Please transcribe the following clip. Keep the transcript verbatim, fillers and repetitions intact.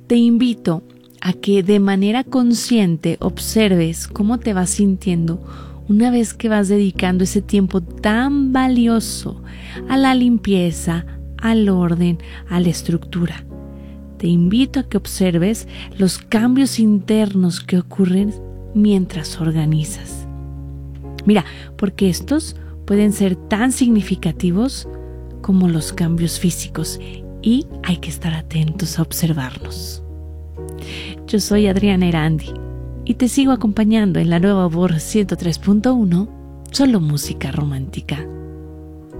te invito a que de manera consciente observes cómo te vas sintiendo una vez que vas dedicando ese tiempo tan valioso a la limpieza, al orden, a la estructura. Te invito a que observes los cambios internos que ocurren mientras organizas. Mira, porque estos pueden ser tan significativos como los cambios físicos y hay que estar atentos a observarlos. Yo soy Adriana Erandi y te sigo acompañando en la Nueva Voz ciento tres punto uno, solo música romántica.